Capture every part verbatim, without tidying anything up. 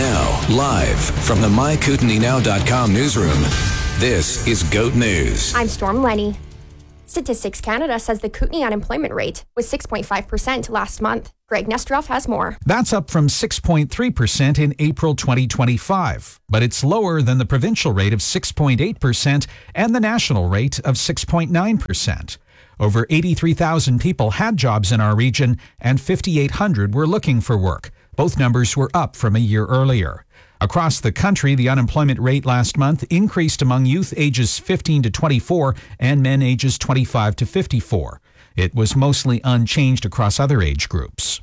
Now, live from the my kootenai now dot com newsroom, this is GOAT News. I'm Storm Lenny. Statistics Canada says the Kootenay unemployment rate was six point five percent last month. Greg Nesterov has more. That's up from six point three percent in April twenty twenty-five, but it's lower than the provincial rate of six point eight percent and the national rate of six point nine percent. Over eighty-three thousand people had jobs in our region and five thousand eight hundred were looking for work. Both numbers were up from a year earlier. Across the country, the unemployment rate last month increased among youth ages fifteen to twenty-four and men ages twenty-five to fifty-four. It was mostly unchanged across other age groups.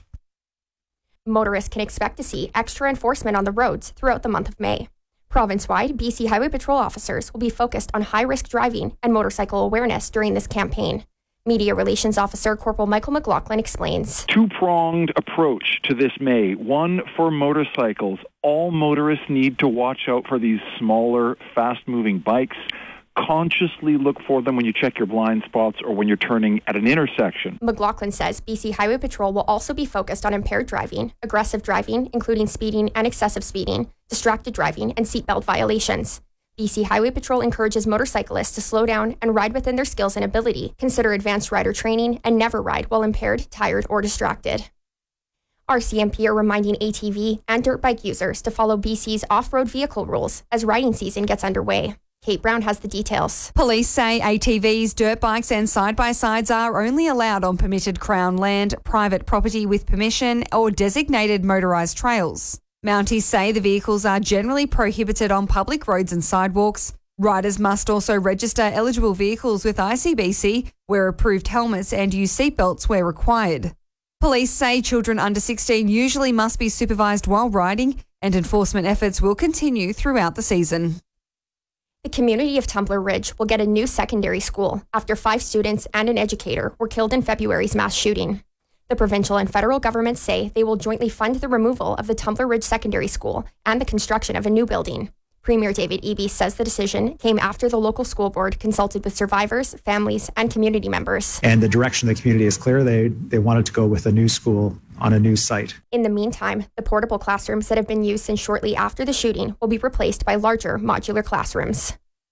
Motorists can expect to see extra enforcement on the roads throughout the month of May. Province-wide, B C Highway Patrol officers will be focused on high-risk driving and motorcycle awareness during this campaign. Media Relations Officer Corporal Michael McLaughlin explains. Two-pronged approach to this May. One, for motorcycles. All motorists need to watch out for these smaller, fast-moving bikes. Consciously look for them when you check your blind spots or when you're turning at an intersection. McLaughlin says B C Highway Patrol will also be focused on impaired driving, aggressive driving, including speeding and excessive speeding, distracted driving, and seatbelt violations. B C Highway Patrol encourages motorcyclists to slow down and ride within their skills and ability, consider advanced rider training, and never ride while impaired, tired, or distracted. R C M P are reminding A T V and dirt bike users to follow B C's off-road vehicle rules as riding season gets underway. Kate Brown has the details. Police say A T Vs, dirt bikes and side-by-sides are only allowed on permitted Crown land, private property with permission, or designated motorised trails. Mounties say the vehicles are generally prohibited on public roads and sidewalks. Riders must also register eligible vehicles with I C B C, wear approved helmets and use seatbelts where required. Police say children under sixteen usually must be supervised while riding, and enforcement efforts will continue throughout the season. The community of Tumbler Ridge will get a new secondary school after five students and an educator were killed in February's mass shooting. The provincial and federal governments say they will jointly fund the removal of the Tumbler Ridge Secondary School and the construction of a new building. Premier David Eby says the decision came after the local school board consulted with survivors, families, and community members. And the direction of the community is clear. They, they wanted to go with a new school on a new site. In the meantime, the portable classrooms that have been used since shortly after the shooting will be replaced by larger modular classrooms.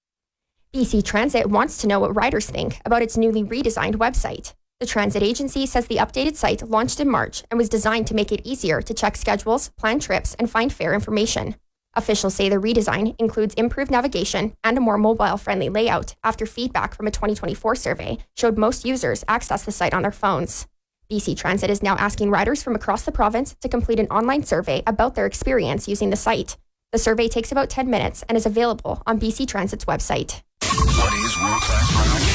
B C Transit wants to know what riders think about its newly redesigned website. The transit agency says the updated site launched in March and was designed to make it easier to check schedules, plan trips, and find fare information. Officials say the redesign includes improved navigation and a more mobile-friendly layout after feedback from a twenty twenty-four survey showed most users access the site on their phones. B C Transit is now asking riders from across the province to complete an online survey about their experience using the site. The survey takes about ten minutes and is available on B C Transit's website. What is world-class radio?